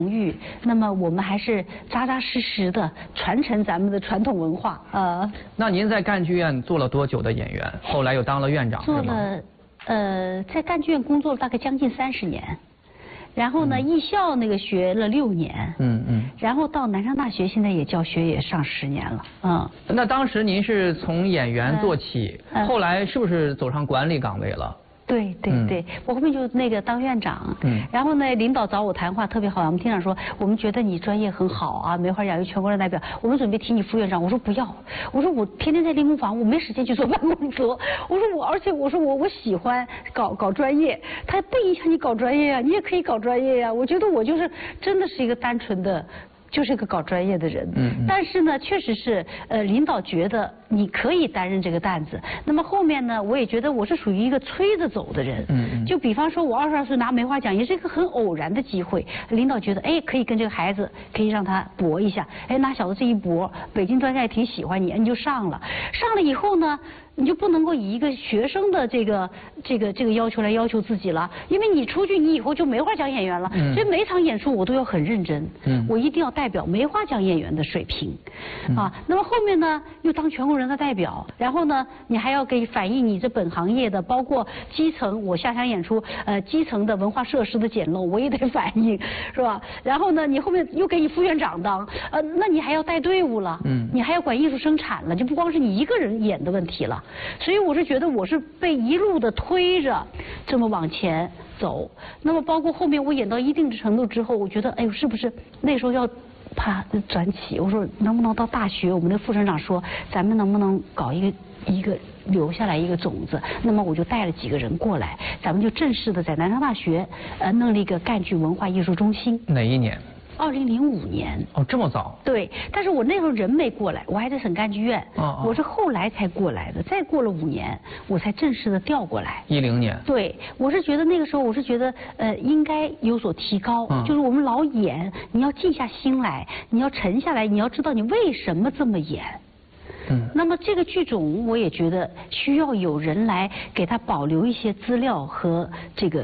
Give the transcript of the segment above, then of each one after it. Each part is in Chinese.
誉，那么我们还是扎扎实实的传承咱们的传统文化。 那您在赣剧院做了多久的演员？后来又当了院长， 做了，在赣剧院工作了大概将近30年。然后呢，艺校那个学了6年，然后到南昌大学，现在也教学也上10年了， 那当时您是从演员做起，后来是不是走上管理岗位了？ 对对对，我后面就那个当院长，然后呢，领导找我谈话特别好，我们厅长说，我们觉得你专业很好啊，梅花奖有全国人代表，我们准备提你副院长。我说不要，我说我天天在练功房，我没时间去做办公桌。我说而且我说我喜欢搞专业，它不影响你搞专业啊，你也可以搞专业呀。我觉得我就是真的是一个单纯的。就是个搞专业的人，但是呢，确实是领导觉得你可以担任这个担子。那么后面呢，我也觉得我是属于一个催着走的人，就比方说我22岁拿梅花奖，也是一个很偶然的机会。领导觉得可以跟这个孩子可以让他搏一下，拿小子这一搏，北京专家也挺喜欢你，你就上了。上了以后呢，你就不能够以一个学生的这个要求来要求自己了，因为你出去，你以后就梅花奖演员了，所以每场演出我都要很认真，我一定要代表梅花奖演员的水平，那么后面呢，又当全国人大代表，然后呢，你还要给反映你这本行业的，包括基层，我下乡演出，基层的文化设施的简陋，我也得反映，是吧？然后呢，你后面又给你副院长当，那你还要带队伍了，你还要管艺术生产了，就不光是你一个人演的问题了。所以我是觉得我是被一路的推着这么往前走，那么包括后面我演到一定程度之后，我觉得是不是那时候要怕转起，我说能不能到大学，我们的副省长说咱们能不能搞一个留下来一个种子，那么我就带了几个人过来，咱们就正式的在南昌大学弄了一个赣剧文化艺术中心。 哪一年 ？2005年。 这么早？ 对，但是我那时候人没过来，我还在省赣剧院，我是后来才过来的，再过了5年，我才正式的调过来。 10年。 对，我是觉得那个时候，我是觉得应该有所提高，就是我们老演，你要静下心来，你要沉下来，你要知道你为什么这么演。那么这个剧种，我也觉得需要有人来给他保留一些资料和这个。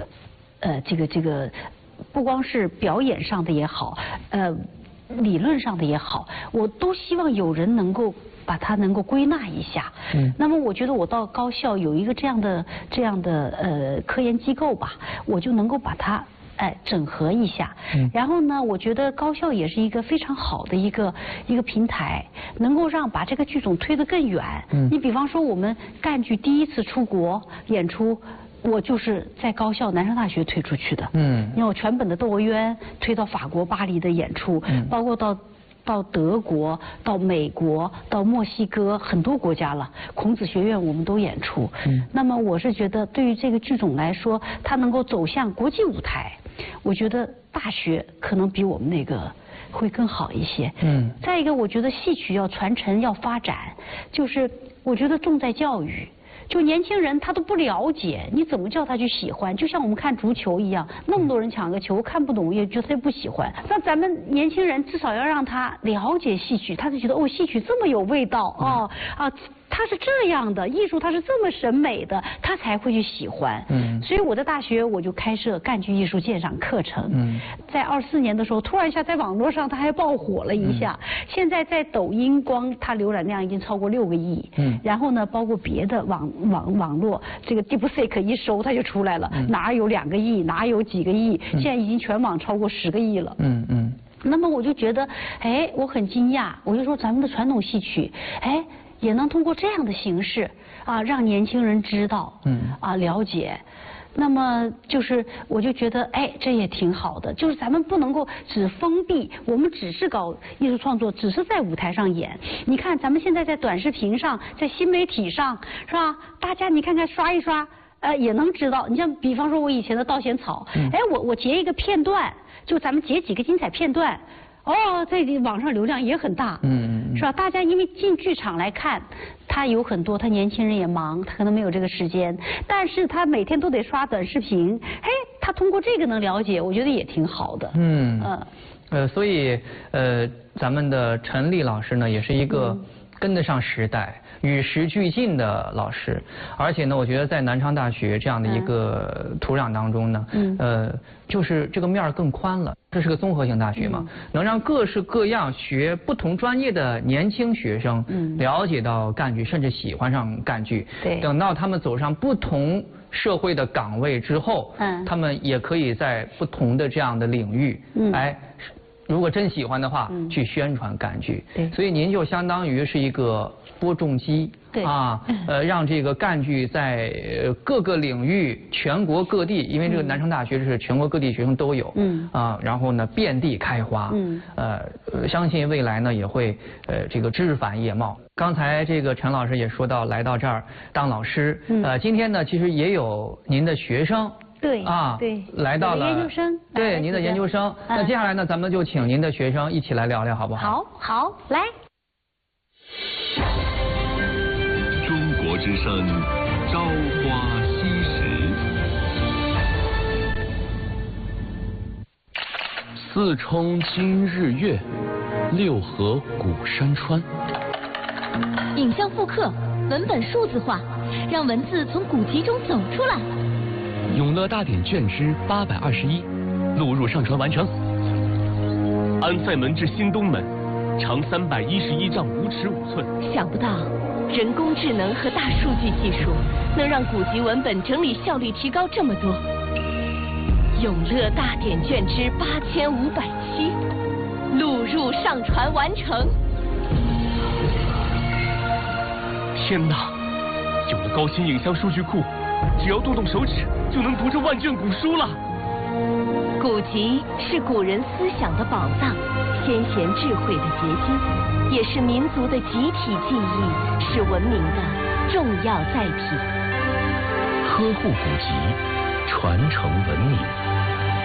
不光是表演上的也好，理论上的也好，我都希望有人能够把它能够归纳一下。那么我觉得我到高校有一个这样的科研机构吧，我就能够把它整合一下。然后呢，我觉得高校也是一个非常好的一个平台，能够把这个剧种推得更远。你比方说我们赣剧第1次出国演出。我就是在高校南昌大学推出去的，你看我全本的《窦娥冤》推到法国巴黎的演出，包括到德国、到美国、到墨西哥很多国家了，孔子学院我们都演出。那么我是觉得对于这个剧种来说，它能够走向国际舞台，我觉得大学可能比我们那个会更好一些。再一个，我觉得戏曲要传承要发展，就是我觉得重在教育。就年轻人他都不了解，你怎么叫他去喜欢？就像我们看足球一样，那么多人抢个球看不懂，也觉得他不喜欢。那咱们年轻人至少要让他了解戏曲，他就觉得戏曲这么有味道他是这样的艺术，他是这么审美的，他才会去喜欢。所以我在大学我就开设赣剧艺术鉴赏课程。在24年的时候，突然一下在网络上它还爆火了一下。现在在抖音光它浏览量已经超过6个亿。然后呢，包括别的网络，这个 DeepSeek 一搜它就出来了，哪有2个亿，哪有几个亿，现在已经全网超过10个亿了。那么我就觉得，我很惊讶，我就说咱们的传统戏曲，也能通过这样的形式让年轻人知道，了解。那么我就觉得，这也挺好的。就是咱们不能够只封闭，我们只是搞艺术创作，只是在舞台上演。你看，咱们现在在短视频上，在新媒体上，是吧？大家你看看刷一刷，也能知道。你像比方说我以前的稻贤草，我截一个片段，就咱们截几个精彩片段。在网上流量也很大，是吧？大家因为进剧场来看，他有很多，他年轻人也忙，他可能没有这个时间，但是他每天都得刷短视频，他通过这个能了解，我觉得也挺好的。 所以咱们的陈丽老师呢，也是一个跟得上时代、与时俱进的老师。而且呢，我觉得在南昌大学这样的一个土壤当中呢，就是这个面儿更宽了。这是个综合性大学嘛，能让各式各样学不同专业的年轻学生了解到赣剧，甚至喜欢上赣剧。 对， 等到他们走上不同社会的岗位之后，他们也可以在不同的这样的领域，如果真喜欢的话，去宣传赣剧。对，所以您就相当于是一个播种机。对啊，让这个赣剧在各个领域、全国各地，因为这个南昌大学是全国各地学生都有，然后呢遍地开花，相信未来呢也会这个枝繁叶茂。刚才这个陈老师也说到，来到这儿当老师，今天呢其实也有您的学生。 对啊，对， 来到了研究生， 对您的研究生。那接下来呢，咱们就请您的学生一起来聊聊，好不好？ 好，来。 中国之声，朝花夕拾。四冲今日月，六合古山川。 影像复刻，文本数字化，让文字从古籍中走出来。 永乐大典卷之821，录入上传完成。安塞门至新东门，长311丈5尺5寸。 想不到，人工智能和大数据技术能让古籍文本整理效率提高这么多。永乐大典卷之8507，录入上传完成。 天哪！有了高新影像数据库，只要动动手指就能读这万卷古书了。 古籍是古人思想的宝藏，先贤智慧的结晶，也是民族的集体记忆，是文明的重要载体。 呵护古籍，传承文明。